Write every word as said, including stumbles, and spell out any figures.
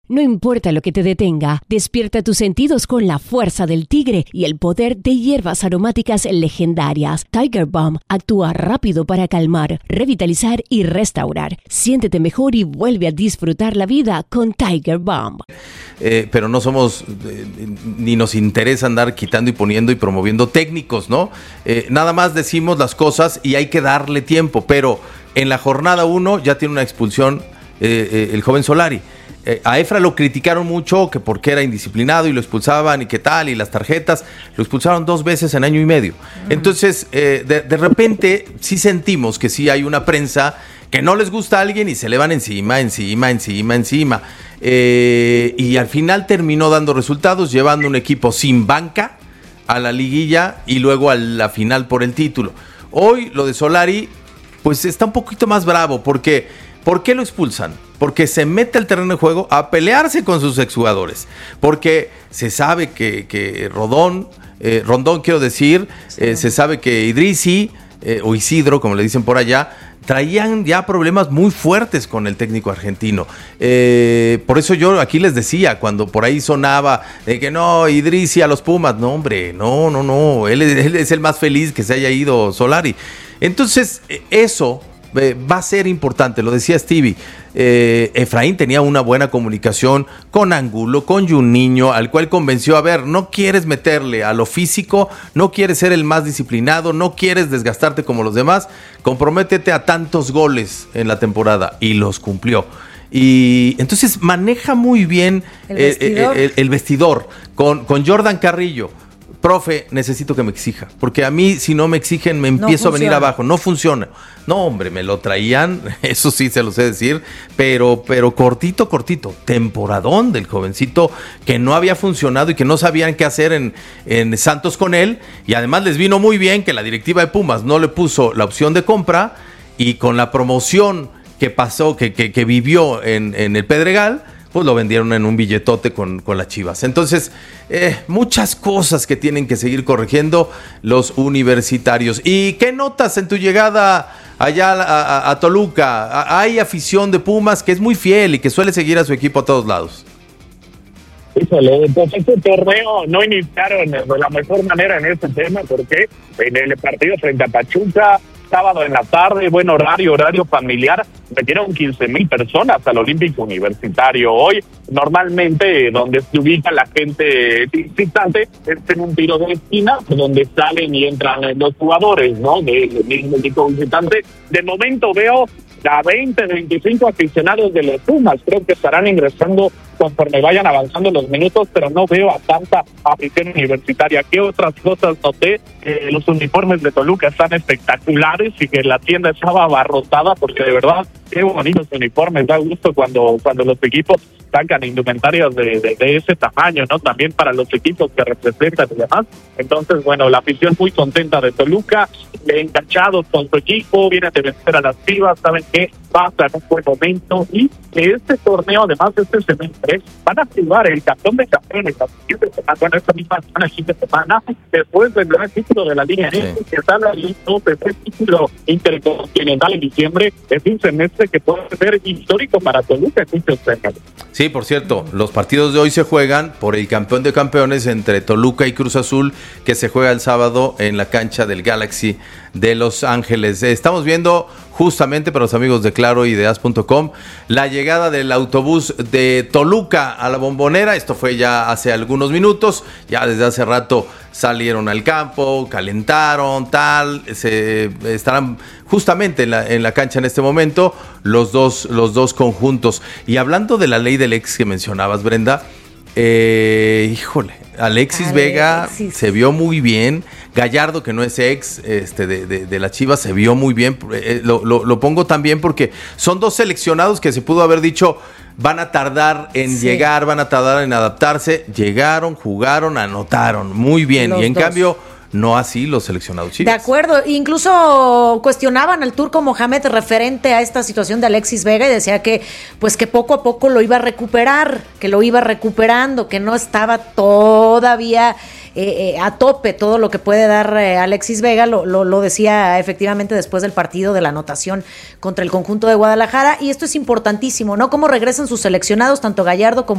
No importa lo que te detenga, despierta tus sentidos con la fuerza del tigre y el poder de hierbas aromáticas legendarias. Tiger Balm actúa rápido para calmar, revitalizar y restaurar. Siéntete mejor y vuelve a disfrutar la vida con Tiger Balm. Eh, pero no somos, eh, ni nos interesa andar quitando y poniendo y promoviendo técnicos, ¿no? Eh, nada más decimos las cosas y hay que darle tiempo, pero en la jornada uno ya tiene una expulsión eh, eh, el joven Solari. Eh, a Efra lo criticaron mucho, que porque era indisciplinado y lo expulsaban y qué tal, y las tarjetas, lo expulsaron dos veces en año y medio. Entonces, eh, de, de repente, sí sentimos que sí hay una prensa que no les gusta a alguien y se le van encima, encima, encima, encima. Eh, y al final terminó dando resultados, llevando un equipo sin banca a la liguilla y luego a la final por el título. Hoy, lo de Solari, pues está un poquito más bravo, porque ¿por qué lo expulsan? Porque se mete al terreno de juego a pelearse con sus exjugadores. Porque se sabe que, que Rodón, eh, Rondón quiero decir, sí. eh, se sabe que Idrissi, eh, o Isidro, como le dicen por allá, traían ya problemas muy fuertes con el técnico argentino. Eh, por eso yo aquí les decía, cuando por ahí sonaba de que no, Idrissi a los Pumas, no hombre, no, no, no, él, él es el más feliz que se haya ido Solari. Entonces, eso eh, va a ser importante, lo decía Stevie. Eh, Efraín tenía una buena comunicación con Angulo, con Juninho, al cual convenció, a ver, no quieres meterle a lo físico, no quieres ser el más disciplinado, no quieres desgastarte como los demás, comprométete a tantos goles en la temporada, y los cumplió. Y entonces maneja muy bien el vestidor, eh, el, el vestidor con, con Jordan Carrillo. Profe, necesito que me exija, porque a mí si no me exigen me empiezo no a venir abajo, no funciona. No, hombre, me lo traían, eso sí se lo sé decir, pero, pero cortito, cortito, temporadón del jovencito que no había funcionado y que no sabían qué hacer en, en Santos con él, y además les vino muy bien que la directiva de Pumas no le puso la opción de compra, y con la promoción que pasó, que, que, que vivió en, en el Pedregal, pues lo vendieron en un billetote con, con las Chivas. Entonces, eh, muchas cosas que tienen que seguir corrigiendo los universitarios. ¿Y qué notas en tu llegada allá a, a, a Toluca? Hay afición de Pumas que es muy fiel y que suele seguir a su equipo a todos lados. Híjole, pues este torneo no iniciaron de la mejor manera en este tema, porque en el partido frente a Pachuca, sábado en la tarde, buen horario, horario familiar, metieron quince mil personas al Olímpico Universitario. Hoy, normalmente, donde se ubica la gente visitante es en un tiro de esquina, donde salen y entran los jugadores, ¿no?, del mismo equipo visitante. De momento veo a veinte, veinticinco aficionados de los Pumas. Creo que estarán ingresando conforme vayan avanzando los minutos, pero no veo a tanta afición universitaria. ¿Qué otras cosas noté? Eh, los uniformes de Toluca están espectaculares y que la tienda estaba abarrotada, porque de verdad, qué bonitos uniformes. Da gusto cuando, cuando los equipos sacan indumentarias de, de, de ese tamaño, ¿no? También para los equipos que representan y demás. Entonces, bueno, la afición muy contenta de Toluca, enganchados con su equipo, vienen de vencer a las Chivas, saben que pasa en un buen momento, y que este torneo, además de este semestre, van a activar el campeón de campeones la siguiente semana, bueno, esta misma semana, siguiente semana, después del gran título de la Liga sí. que está listo, después del título intercontinental en diciembre. Es un semestre que puede ser histórico para Toluca, es un semestre. Sí, por cierto, los partidos de hoy se juegan por el campeón de campeones entre Toluca y Cruz Azul, que se juega el sábado en la cancha del Galaxy de Los Ángeles. Estamos viendo justamente para los amigos de Claro y de as punto com la llegada del autobús de Toluca a la Bombonera. Esto fue ya hace algunos minutos, ya desde hace rato salieron al campo, calentaron, tal, se estarán justamente en la, en la cancha en este momento los dos, los dos conjuntos. Y hablando de la ley del ex que mencionabas, Brenda, eh, híjole, Alexis, Alexis Vega se vio muy bien. Gallardo, que no es ex este, de, de, de la Chivas, se vio muy bien. Eh, lo, lo, lo pongo también porque son dos seleccionados que se pudo haber dicho van a tardar en sí. llegar, van a tardar en adaptarse. Llegaron, jugaron, anotaron muy bien. Los y en dos. Cambio, no así los seleccionados Chivas. De acuerdo, incluso cuestionaban al Turco Mohamed referente a esta situación de Alexis Vega y decía que pues que poco a poco lo iba a recuperar, que lo iba recuperando, que no estaba todavía eh, eh, a tope todo lo que puede dar eh, Alexis Vega. Lo, lo, lo decía efectivamente después del partido de la anotación contra el conjunto de Guadalajara, y esto es importantísimo, ¿no? Cómo regresan sus seleccionados, tanto Gallardo como